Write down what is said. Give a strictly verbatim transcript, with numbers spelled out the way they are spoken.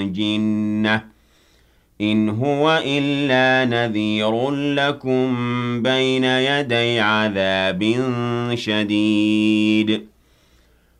جِنَّةٍ إِنْ هُوَ إِلَّا نَذِيرٌ لَكُم بَيْنَ يَدَيْ عَذَابٍ شَدِيدٍ